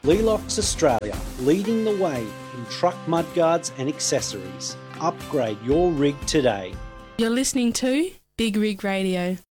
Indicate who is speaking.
Speaker 1: Lealox Australia, leading the way in truck mudguards and accessories. Upgrade your rig today.
Speaker 2: You're listening to Big Rig Radio.